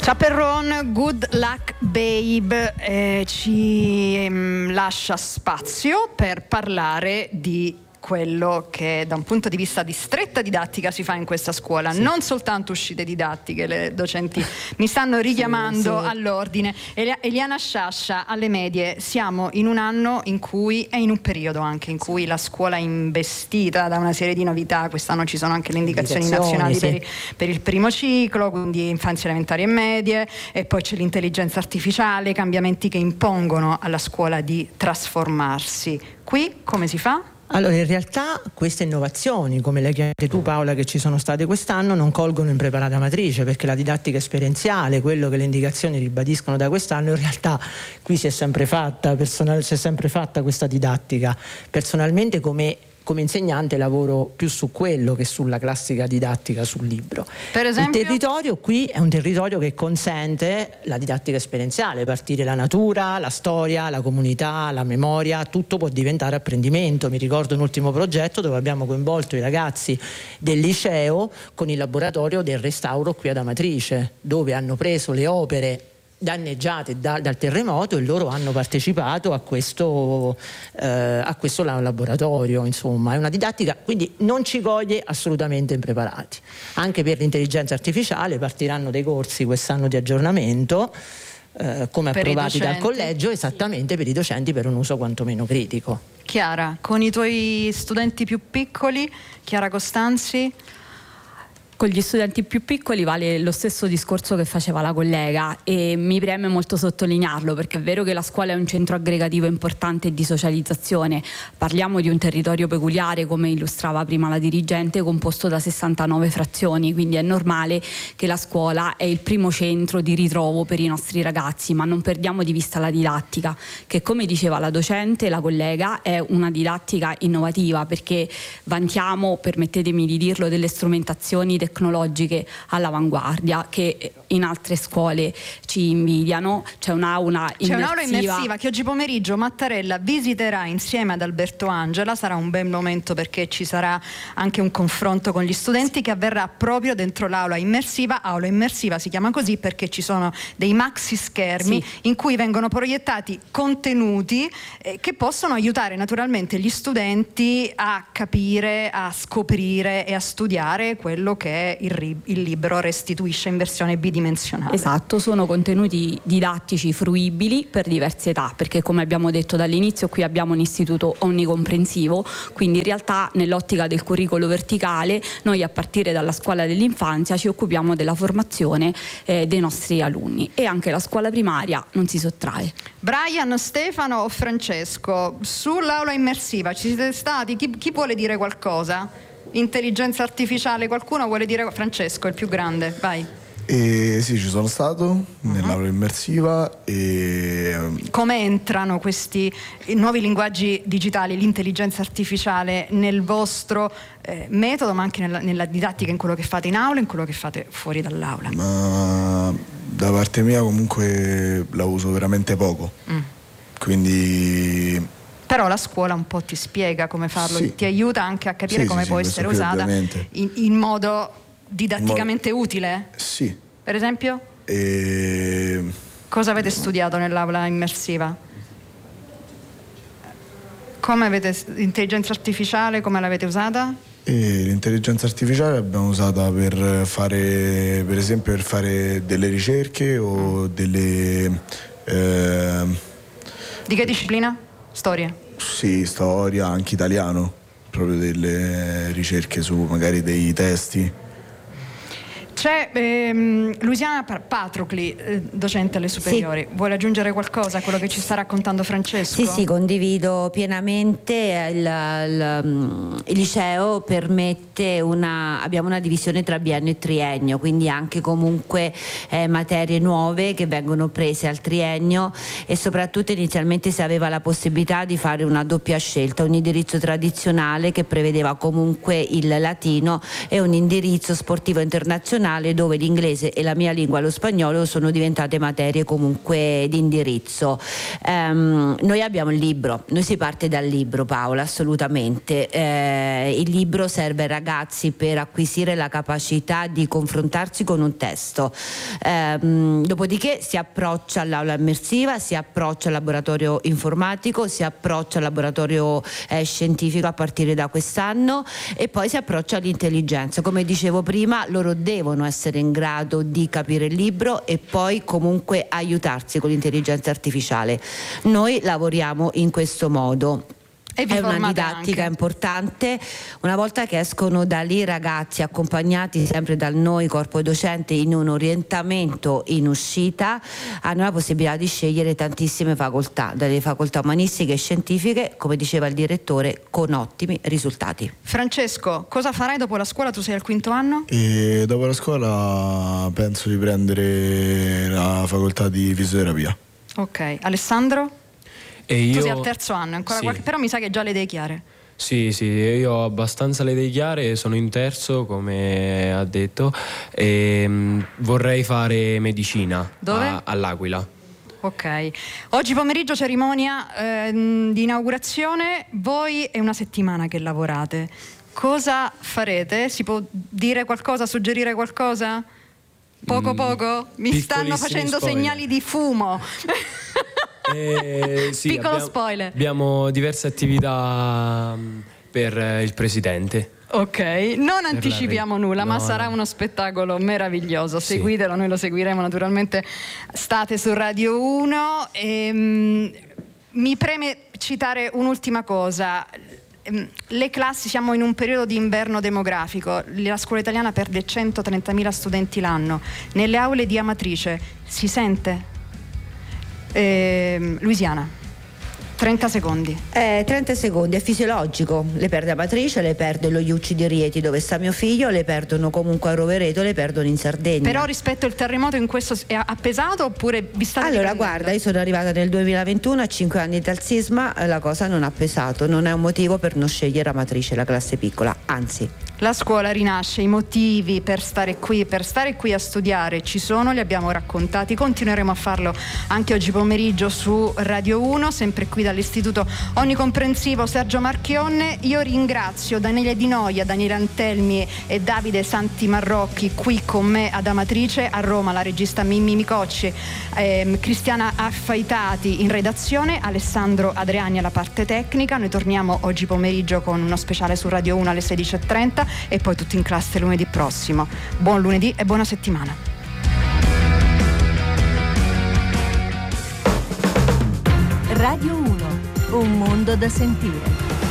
Chaperone, Good Luck Babe ci lascia spazio per parlare di quello che da un punto di vista di stretta didattica si fa in questa scuola, sì. Non soltanto uscite didattiche, le docenti mi stanno richiamando all'ordine. Eliana Sciascia, alle medie siamo in un anno in cui, è in un periodo anche in cui la scuola è investita da una serie di novità. Quest'anno ci sono anche le indicazioni nazionali per il primo ciclo, quindi infanzia, elementari e medie, e poi c'è l'intelligenza artificiale, cambiamenti che impongono alla scuola di trasformarsi. Qui come si fa? Allora, in realtà queste innovazioni, come le chiami tu Paola, che ci sono state quest'anno, non colgono impreparata matrice, perché la didattica esperienziale, quello che le indicazioni ribadiscono da quest'anno, in realtà qui si è sempre fatta, c'è sempre fatta questa didattica. Personalmente come insegnante lavoro più su quello che sulla classica didattica sul libro. Per esempio? Il territorio qui è un territorio che consente la didattica esperienziale, partire la natura, la storia, la comunità, la memoria, tutto può diventare apprendimento. Mi ricordo un ultimo progetto dove abbiamo coinvolto i ragazzi del liceo con il laboratorio del restauro qui ad Amatrice, dove hanno preso le opere danneggiate dal terremoto e loro hanno partecipato a questo laboratorio. Insomma, è una didattica, quindi non ci coglie assolutamente impreparati. Anche per l'intelligenza artificiale partiranno dei corsi quest'anno di aggiornamento, come approvati dal collegio, esattamente per i docenti, per un uso quantomeno critico. Chiara, con i tuoi studenti più piccoli, Chiara Costanzi? Con gli studenti più piccoli vale lo stesso discorso che faceva la collega, e mi preme molto sottolinearlo, perché è vero che la scuola è un centro aggregativo importante di socializzazione. Parliamo di un territorio peculiare, come illustrava prima la dirigente, composto da 69 frazioni, quindi è normale che la scuola è il primo centro di ritrovo per i nostri ragazzi, ma non perdiamo di vista la didattica, che, come diceva la docente, la collega, è una didattica innovativa, perché vantiamo, permettetemi di dirlo, delle strumentazioni tecnologiche all'avanguardia che in altre scuole ci invidiano. C'è un'aula immersiva che oggi pomeriggio Mattarella visiterà insieme ad Alberto Angela. Sarà un bel momento perché ci sarà anche un confronto con gli studenti che avverrà proprio dentro l'aula immersiva. Aula immersiva si chiama così perché ci sono dei maxi schermi in cui vengono proiettati contenuti che possono aiutare naturalmente gli studenti a capire, a scoprire e a studiare quello che il libro restituisce in versione bidimensionale. Esatto, sono contenuti didattici fruibili per diverse età, perché come abbiamo detto dall'inizio qui abbiamo un istituto onnicomprensivo, quindi in realtà nell'ottica del curriculum verticale noi a partire dalla scuola dell'infanzia ci occupiamo della formazione dei nostri alunni, e anche la scuola primaria non si sottrae. Brian, Stefano o Francesco, sull'aula immersiva ci siete stati? Chi vuole dire qualcosa? Intelligenza artificiale, qualcuno vuole dire? Francesco, il più grande, vai. Sì, ci sono stato nell'aula immersiva. Come entrano questi nuovi linguaggi digitali, l'intelligenza artificiale nel vostro metodo, ma anche nella didattica, in quello che fate in aula e in quello che fate fuori dall'aula? Ma da parte mia comunque la uso veramente poco, quindi... Però la scuola un po' ti spiega come farlo, ti aiuta anche a capire come può essere usata in modo didatticamente utile? Sì. Per esempio? Cosa avete studiato nell'aula immersiva? Come avete l'intelligenza artificiale, come l'avete usata? L'intelligenza artificiale l'abbiamo usata per fare, per esempio, per fare delle ricerche o delle... Di che disciplina? Storia? Sì, storia, anche italiano, proprio delle ricerche su magari dei testi. C'è Luciana Patrocli, docente alle superiori. Vuole aggiungere qualcosa a quello che ci sta raccontando Francesco? Sì, condivido pienamente. Il liceo permette abbiamo una divisione tra biennio e triennio, quindi anche comunque materie nuove che vengono prese al triennio, e soprattutto inizialmente si aveva la possibilità di fare una doppia scelta, un indirizzo tradizionale che prevedeva comunque il latino e un indirizzo sportivo internazionale nazionale, dove l'inglese e la mia lingua, lo spagnolo, sono diventate materie comunque di indirizzo. Noi abbiamo il libro, noi si parte dal libro, Paola, assolutamente. Il libro serve ai ragazzi per acquisire la capacità di confrontarsi con un testo, dopodiché si approccia all'aula immersiva, si approccia al laboratorio informatico, si approccia al laboratorio scientifico a partire da quest'anno, e poi si approccia all'intelligenza. Come dicevo prima, loro devono essere in grado di capire il libro e poi comunque aiutarsi con l'intelligenza artificiale. Noi lavoriamo in questo modo. È una didattica importante. Una volta che escono da lì, ragazzi, accompagnati sempre da noi, corpo docente, in un orientamento in uscita, hanno la possibilità di scegliere tantissime facoltà, dalle facoltà umanistiche e scientifiche, come diceva il direttore, con ottimi risultati. Francesco, cosa farai dopo la scuola? Tu sei al 5º anno? E dopo la scuola penso di prendere la facoltà di fisioterapia. Ok. Alessandro? E tu sei al 3º anno, ancora sì. però mi sa che già le idee chiare. Sì, io ho abbastanza le idee chiare, sono in 3º, come ha detto, e vorrei fare medicina. Dove? All'Aquila. Ok. Oggi pomeriggio cerimonia di inaugurazione. Voi è una settimana che lavorate. Cosa farete? Si può dire qualcosa, suggerire qualcosa? Poco? Mi stanno facendo spoiler. Segnali di fumo. Sì, Piccolo spoiler. Abbiamo diverse attività per il presidente. Ok, non anticipiamo nulla, ma sarà uno spettacolo meraviglioso. Sì. Seguitelo, noi lo seguiremo naturalmente. State su Radio 1. Mi preme citare un'ultima cosa. Le classi, siamo in un periodo di inverno demografico, la scuola italiana perde 130.000 studenti l'anno. Nelle aule di Amatrice si sente? Louisiana, 30 secondi. 30 secondi, è fisiologico. Le perde Amatrice, le perde lo Iucci di Rieti dove sta mio figlio, le perdono comunque a Rovereto, le perdono in Sardegna. Però rispetto al terremoto in questo ha pesato oppure vi state Allora riprendendo? guarda, io sono arrivata nel 2021, a 5 anni dal sisma, la cosa non ha pesato, non è un motivo per non scegliere Amatrice, la classe piccola, anzi. La scuola rinasce, i motivi per stare qui a studiare ci sono, li abbiamo raccontati, continueremo a farlo anche oggi pomeriggio su Radio 1, sempre qui dall'Istituto Onnicomprensivo Sergio Marchionne. Io ringrazio Daniele Di Noia, Daniele Antelmi e Davide Santi Marrocchi qui con me ad Amatrice, a Roma la regista Mimmi Micocci, Cristiana Affaitati in redazione, Alessandro Adriani alla parte tecnica. Noi torniamo oggi pomeriggio con uno speciale su Radio 1 alle 16:30 e poi tutti in classe lunedì prossimo. Buon lunedì e buona settimana. Radio 1, un mondo da sentire.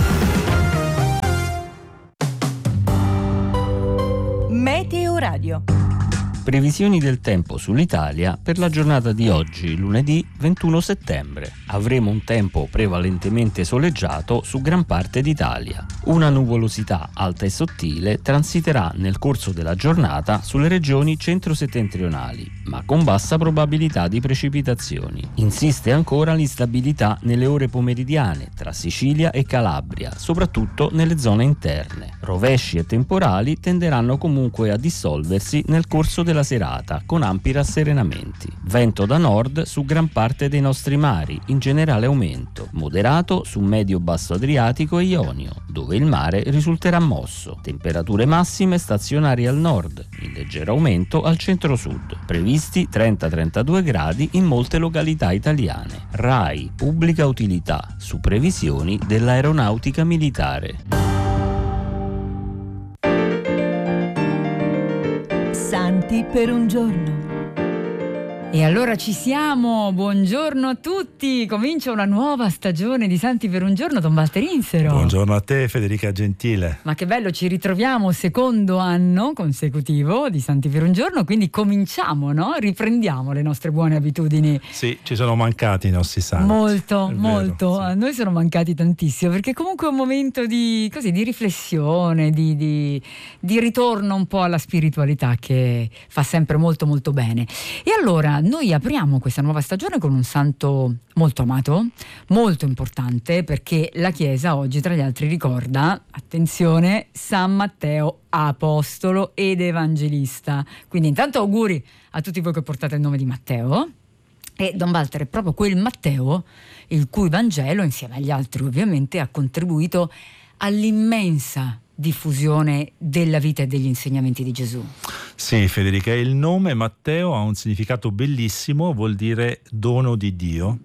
Meteo Radio. Previsioni del tempo sull'Italia per la giornata di oggi, lunedì 21 settembre. Avremo un tempo prevalentemente soleggiato su gran parte d'Italia. Una nuvolosità alta e sottile transiterà nel corso della giornata sulle regioni centro-settentrionali, ma con bassa probabilità di precipitazioni. Insiste ancora l'instabilità nelle ore pomeridiane tra Sicilia e Calabria, soprattutto nelle zone interne. Rovesci e temporali tenderanno comunque a dissolversi nel corso della serata con ampi rasserenamenti. Vento da nord su gran parte dei nostri mari, in generale aumento, moderato su medio-basso Adriatico e Ionio, dove il mare risulterà mosso. Temperature massime stazionarie al nord, in leggero aumento al centro-sud. Previsti 30-32 gradi in molte località italiane. RAI, pubblica utilità, su previsioni dell'aeronautica militare. Santi per un giorno. E allora ci siamo, buongiorno a tutti, comincia una nuova stagione di Santi per un giorno, Don Walter Insero. Buongiorno a te Federica Gentile. Ma che bello, ci ritroviamo secondo anno consecutivo di Santi per un giorno, quindi cominciamo, no? Riprendiamo le nostre buone abitudini. Sì, ci sono mancati i nostri santi. Molto, Vero, sì. a noi sono mancati tantissimo, perché comunque è un momento di riflessione, di ritorno un po' alla spiritualità che fa sempre molto molto bene. E allora Allora, noi apriamo questa nuova stagione con un santo molto amato, molto importante, perché la Chiesa oggi tra gli altri ricorda, attenzione, San Matteo apostolo ed evangelista. Quindi intanto auguri a tutti voi che portate il nome di Matteo. E Don Walter è proprio quel Matteo il cui Vangelo, insieme agli altri ovviamente, ha contribuito all'immensa diffusione della vita e degli insegnamenti di Gesù. Sì, Federica, il nome Matteo ha un significato bellissimo, vuol dire dono di Dio.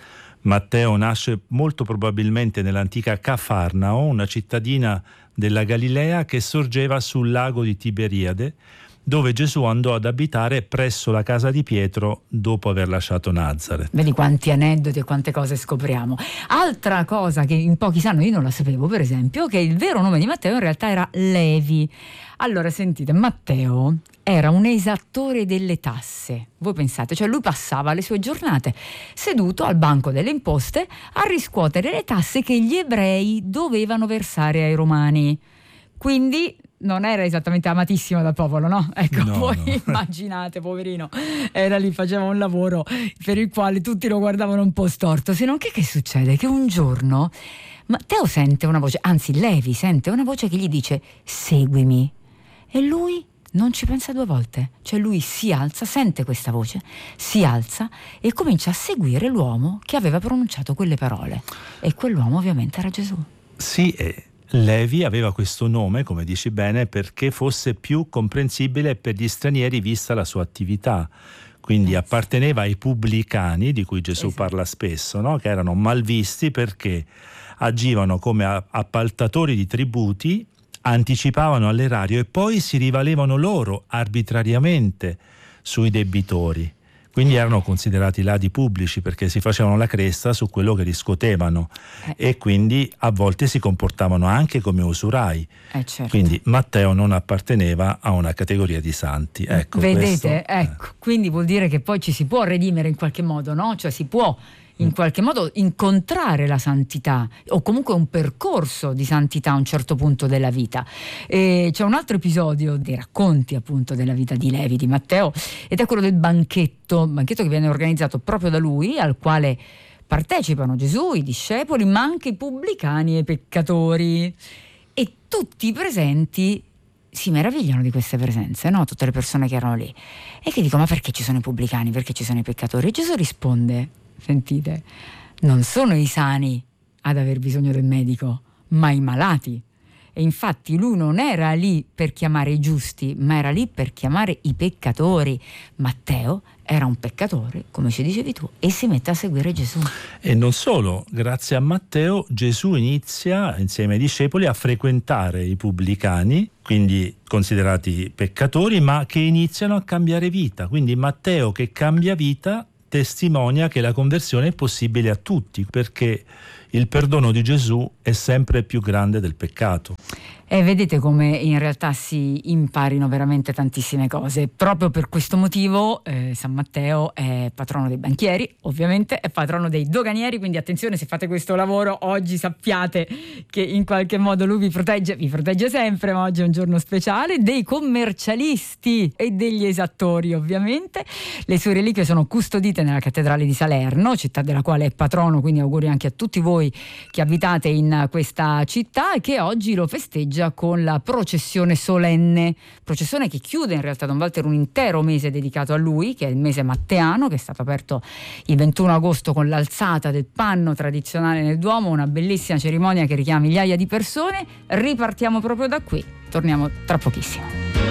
Matteo nasce molto probabilmente nell'antica Cafarnao, una cittadina della Galilea che sorgeva sul lago di Tiberiade, dove Gesù andò ad abitare presso la casa di Pietro dopo aver lasciato Nazareth. Vedi quanti aneddoti e quante cose scopriamo. Altra cosa che in pochi sanno, io non la sapevo per esempio, che il vero nome di Matteo in realtà era Levi. Allora sentite, Matteo era un esattore delle tasse. Voi pensate, cioè lui passava le sue giornate seduto al banco delle imposte a riscuotere le tasse che gli ebrei dovevano versare ai romani. Quindi non era esattamente amatissimo dal popolo, no? Ecco, no, voi no. immaginate, poverino, era lì, faceva un lavoro per il quale tutti lo guardavano un po' storto. Se non che succede? Che un giorno Matteo sente una voce, anzi Levi sente una voce che gli dice seguimi, e lui non ci pensa due volte, cioè lui si alza, sente questa voce, si alza e comincia a seguire l'uomo che aveva pronunciato quelle parole, e quell'uomo ovviamente era Gesù. Sì, Levi aveva questo nome, come dici bene, perché fosse più comprensibile per gli stranieri vista la sua attività. Quindi apparteneva ai pubblicani, di cui Gesù parla spesso, no? Che erano malvisti perché agivano come appaltatori di tributi, anticipavano all'erario e poi si rivalevano loro arbitrariamente sui debitori. Quindi erano considerati ladri pubblici perché si facevano la cresta su quello che riscuotevano e quindi a volte si comportavano anche come usurai. Certo. Quindi Matteo non apparteneva a una categoria di santi. Ecco, vedete? questo, ecco, quindi vuol dire che poi ci si può redimere in qualche modo, no? Cioè si può in qualche modo incontrare la santità o comunque un percorso di santità a un certo punto della vita. E c'è un altro episodio dei racconti appunto della vita di Levi, di Matteo, ed è quello del banquetto che viene organizzato proprio da lui, al quale partecipano Gesù, i discepoli, ma anche i pubblicani e i peccatori, e tutti i presenti si meravigliano di queste presenze, no? Tutte le persone che erano lì, e che dicono: ma perché ci sono i pubblicani, perché ci sono i peccatori? E Gesù risponde: sentite, non sono i sani ad aver bisogno del medico, ma i malati. E infatti lui non era lì per chiamare i giusti, ma era lì per chiamare i peccatori. Matteo era un peccatore, come ci dicevi tu, e si mette a seguire Gesù. E non solo, grazie a Matteo Gesù inizia insieme ai discepoli a frequentare i pubblicani, quindi considerati peccatori, ma che iniziano a cambiare vita. Quindi Matteo che cambia vita testimonia che la conversione è possibile a tutti, perché il perdono di Gesù è sempre più grande del peccato. E vedete come in realtà si imparino veramente tantissime cose. Proprio per questo motivo San Matteo è patrono dei banchieri, ovviamente è patrono dei doganieri, quindi attenzione, se fate questo lavoro oggi sappiate che in qualche modo lui vi protegge sempre, ma oggi è un giorno speciale, dei commercialisti e degli esattori ovviamente. Le sue reliquie sono custodite nella cattedrale di Salerno, città della quale è patrono, quindi auguri anche a tutti voi che abitate in questa città e che oggi lo festeggia con la processione solenne, processione che chiude in realtà Don Walter un intero mese dedicato a lui, che è il mese matteano, che è stato aperto il 21 agosto con l'alzata del panno tradizionale nel Duomo, una bellissima cerimonia che richiama migliaia di persone. Ripartiamo proprio da qui, torniamo tra pochissimo.